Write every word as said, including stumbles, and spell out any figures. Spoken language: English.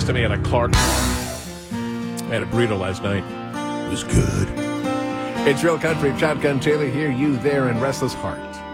me at a Clark. I had a burrito last night. It was good. It's Real Country. Shotgun Taylor here, you there, and Restless Heart.